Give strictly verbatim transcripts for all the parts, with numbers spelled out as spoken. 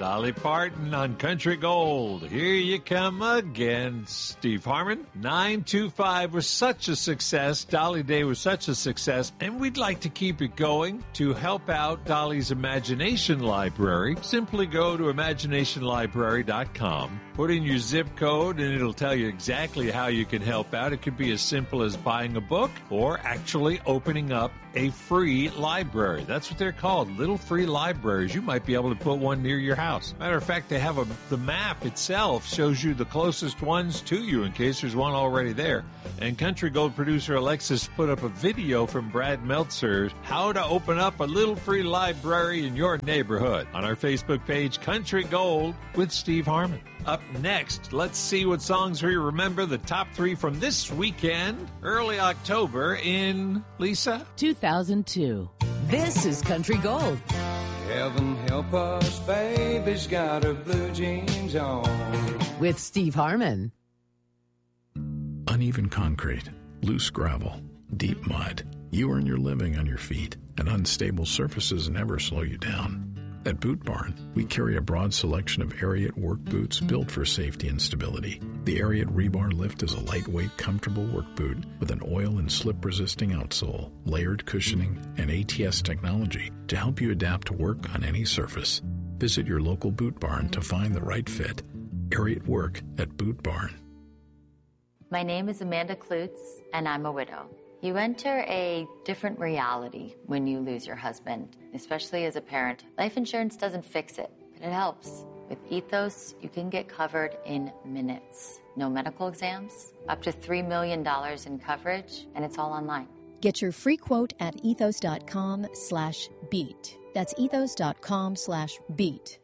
Dolly Parton on Country Gold. Here you come again, Steve Harmon. nine two five was such a success. Dolly Day was such a success. And we'd like to keep it going. To help out Dolly's Imagination Library, simply go to imagination library dot com. Put in your zip code and it'll tell you exactly how you can help out. It could be as simple as buying a book or actually opening up a free library. That's what they're called, little free libraries. You might be able to put one near your house. Matter of fact, they have a, the map itself shows you the closest ones to you in case there's one already there. And Country Gold producer Alexis put up a video from Brad Meltzer's how to open up a little free library in your neighborhood on our Facebook page, Country Gold with Steve Harmon. Up next, let's see what songs we remember, the top three from this weekend, early October in, Lisa? two thousand two. This is Country Gold. Heaven help us, baby's got her blue jeans on. With Steve Harmon. Uneven concrete, loose gravel, deep mud. You earn your living on your feet, and unstable surfaces never slow you down. At Boot Barn, we carry a broad selection of Ariat work boots built for safety and stability. The Ariat Rebar Lift is a lightweight, comfortable work boot with an oil and slip-resisting outsole, layered cushioning, and A T S technology to help you adapt to work on any surface. Visit your local Boot Barn to find the right fit. Ariat Work at Boot Barn. My name is Amanda Klutz, and I'm a widow. You enter a different reality when you lose your husband, especially as a parent. Life insurance doesn't fix it, but it helps. With Ethos, you can get covered in minutes. No medical exams, up to three million dollars in coverage, and it's all online. Get your free quote at ethos.com slash beat. That's ethos.com slash beat.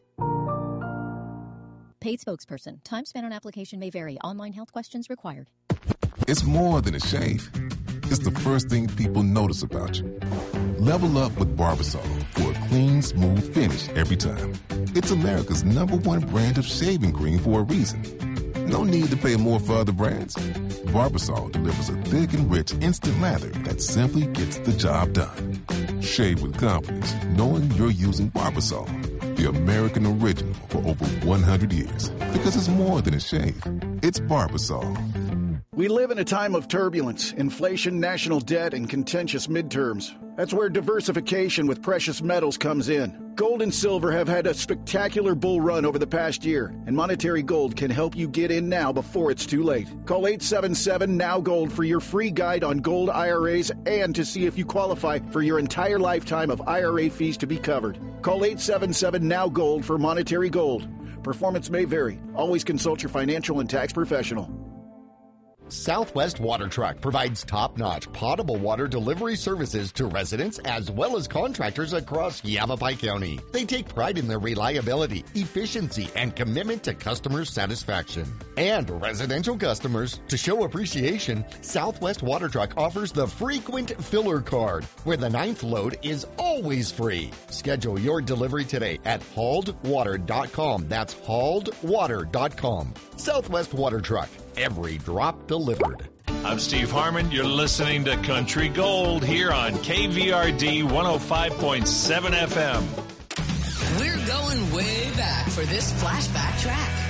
Paid spokesperson. Time spent on application may vary. Online health questions required. It's more than a shave. It's the first thing people notice about you. Level up with Barbasol for a clean, smooth finish every time. It's America's number one brand of shaving cream for a reason. No need to pay more for other brands. Barbasol delivers a thick and rich instant lather that simply gets the job done. Shave with confidence, knowing you're using Barbasol, the American original for over one hundred years. Because it's more than a shave. It's Barbasol. We live in a time of turbulence, inflation, national debt, and contentious midterms. That's where diversification with precious metals comes in. Gold and silver have had a spectacular bull run over the past year, and Monetary Gold can help you get in now before it's too late. Call eight seven seven, N O W Gold for your free guide on gold I R As and to see if you qualify for your entire lifetime of I R A fees to be covered. Call eight seven seven, N O W Gold for Monetary Gold. Performance may vary. Always consult your financial and tax professional. Southwest Water Truck provides top-notch potable water delivery services to residents as well as contractors across Yavapai County. They take pride in their reliability, efficiency, and commitment to customer satisfaction. And residential customers, to show appreciation, Southwest Water Truck offers the Frequent Filler Card, where the ninth load is always free. Schedule your delivery today at hauled water dot com. That's hauled water dot com. Southwest Water Truck. Every drop delivered. I'm Steve Harmon. You're listening to Country Gold here on K V R D one oh five point seven F M. We're going way back for this flashback track.